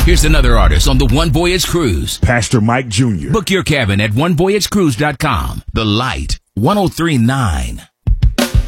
Here's another artist on the One Voyage Cruise. Pastor Mike Jr. Book your cabin at onevoyagecruise.com. The Light 103.9.